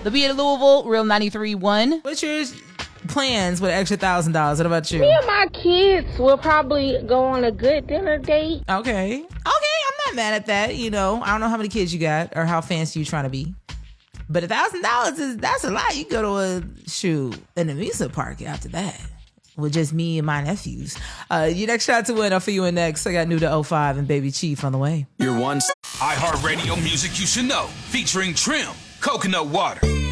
The Beat of Louisville, Real 93.1. What's your plans with an extra $1,000? What about you? Me and my kids will probably go on a good dinner date. Okay, I'm not mad at that. You know, I don't know how many kids you got or how fancy you trying to be. But $1,000 that's a lot. You go to an amusement park after that with just me and my nephews. Your next shot to win, I'll fill you in next. I got New to 05 and Baby Chief on the way. Your one iHeartRadio music you should know, featuring Trim, Coconut Water.